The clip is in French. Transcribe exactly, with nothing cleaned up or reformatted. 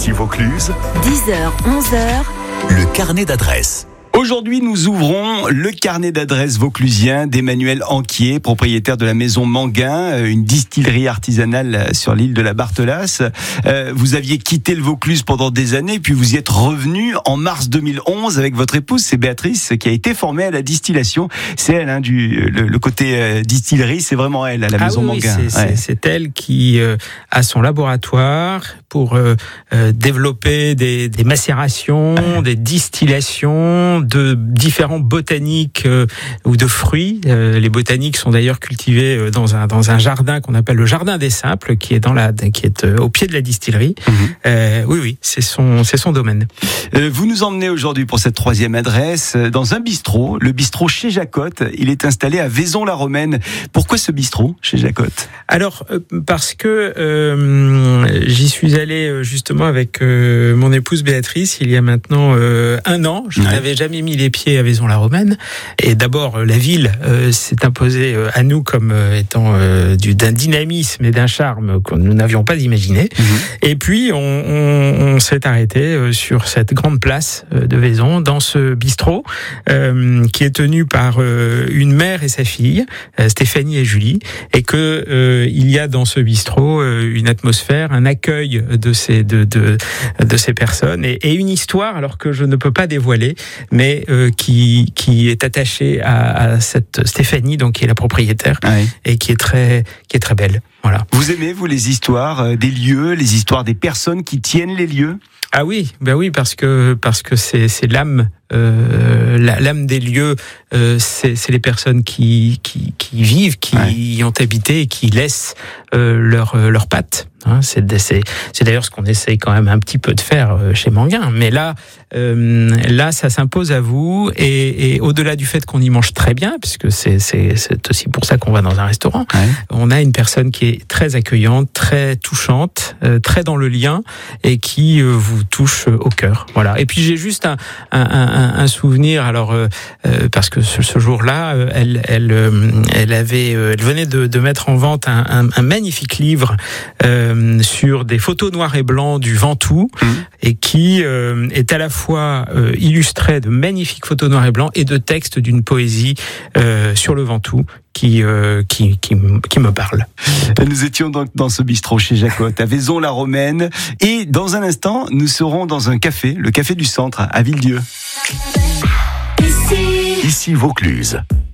Ici Vaucluse, dix heures, onze heures, le carnet d'adresses. Aujourd'hui, nous ouvrons le carnet d'adresses vauclusien d'Emmanuel Anquier, propriétaire de la maison Manguin, une distillerie artisanale sur l'île de la Barthelasse. Euh, vous aviez quitté le Vaucluse pendant des années, puis vous y êtes revenu en mars deux mille onze avec votre épouse, c'est Béatrice, qui a été formée à la distillation. C'est elle, hein, du, le, le côté euh, distillerie, c'est vraiment elle, à la ah maison oui, Manguin. C'est, ouais. c'est, c'est elle qui euh, a son laboratoire pour euh, euh, développer des, des macérations, ouais. des distillations de différents botaniques euh, ou de fruits. Euh, les botaniques sont d'ailleurs cultivés dans un dans un jardin qu'on appelle le jardin des simples, qui est dans la qui est euh, au pied de la distillerie. Mmh. Euh, oui, oui, c'est son c'est son domaine. Euh, vous nous emmenez aujourd'hui pour cette troisième adresse dans un bistrot, le bistrot chez Jacotte. Il est installé à Vaison-la-Romaine. Pourquoi ce bistrot chez Jacotte ? Alors euh, parce que euh, j'y suis allé justement avec euh, mon épouse Béatrice il y a maintenant euh, un an. Je ouais. n'avais jamais mis les pieds à Vaison-la-Romaine. Et d'abord, la ville euh, s'est imposée euh, à nous comme euh, étant euh, du, d'un dynamisme et d'un charme que nous n'avions pas imaginé. Mmh. Et puis, on, on, on s'est arrêté euh, sur cette grande place euh, de Vaison, dans ce bistrot, euh, qui est tenu par euh, une mère et sa fille, euh, Stéphanie et Julie, et que euh, il y a dans ce bistrot euh, une atmosphère, un accueil de ces de de de ces personnes et, et une histoire, alors que je ne peux pas dévoiler, mais euh, qui qui est attachée à, à cette Stéphanie, donc qui est la propriétaire, oui. et qui est très qui est très belle. Voilà. Vous aimez vous les histoires des lieux, les histoires des personnes qui tiennent les lieux ? Ah oui, ben oui, parce que parce que c'est c'est l'âme, euh, l'âme des lieux, euh, c'est c'est les personnes qui qui qui vivent, qui ouais. y ont habité et qui laissent euh, leur leurs pattes. Hein, c'est c'est c'est d'ailleurs ce qu'on essaye quand même un petit peu de faire chez Manguin. Mais là euh, là ça s'impose à vous et, et au-delà du fait qu'on y mange très bien, puisque c'est c'est c'est aussi pour ça qu'on va dans un restaurant. Ouais. On a une personne qui est très accueillante, très touchante, euh, très dans le lien et qui euh, vous touche au cœur. Voilà. Et puis j'ai juste un un, un, un souvenir. Alors euh, parce que ce, ce jour-là, elle elle elle avait elle venait de, de mettre en vente un, un, un magnifique livre euh, sur des photos noires et blancs du Ventoux mmh. et qui euh, est à la fois euh, illustré de magnifiques photos noires et blancs et de textes d'une poésie euh, sur le Ventoux qui euh, qui qui qui me parle. Nous étions donc dans ce bistrot chez Jacotte à Vaison-la-Romaine et dans un instant nous serons dans un café, le café du centre à Villedieu. Ici Vaucluse.